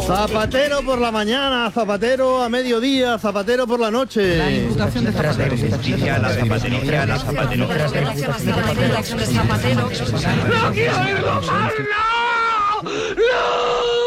Zapatero por la mañana, zapatero a mediodía, zapatero por la noche. La imputación de Zapatero. La zapatería, la Zapatero. ¡No quiero ir, no! ¡No!